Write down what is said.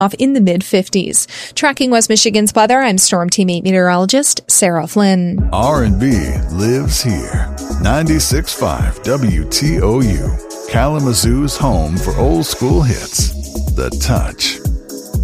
off in the mid-50s. Tracking West Michigan's weather, I'm Storm Team 8 meteorologist Sarah Flynn. R&B lives here. 96.5 WTOU, Kalamazoo's home for old school hits. The Touch.